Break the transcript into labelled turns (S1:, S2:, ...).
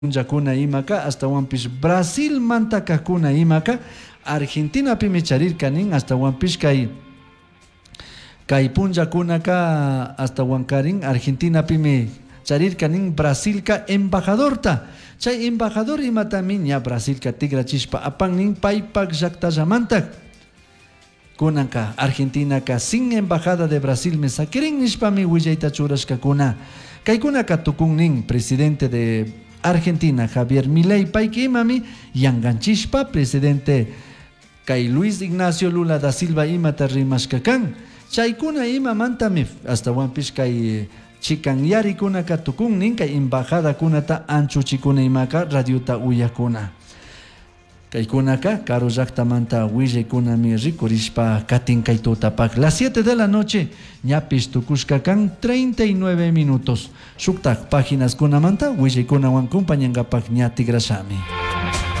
S1: Yakuna imaka hasta Wampish Brasil manta kakuna imaka Argentina pimi charirkanin hasta Wampish kay punjakuna ka hasta Wankarin Argentina pimi charirkanin Brasil ka embajadorta chay embajador imatamin ya Brasil ka tigra chispa apannin paypak llaqtallamantak kunanka Argentina ka sin embajada de Brasil me sakirin nishpami willayta churashkakuna kaykuna ka tukunnin presidente de Argentina Javier Milei payki imami yanganchispa presidente kay Luis Ignacio Lula da Silva imata rimashkakan chaykuna imamantami hasta Wampish kay chikan yarikuna ka tukunnin kay embajada kunata anchuchikuna imaka radiota uyakuna kaykuna ka karo llaqtamanta willaykunami rikurishpa katin kay tutapak las 7 de la noche ñapish tukushkakan 39 minutos shuktak páginas kunamanta willaykunawan kumpanyankapak ña tigrashami.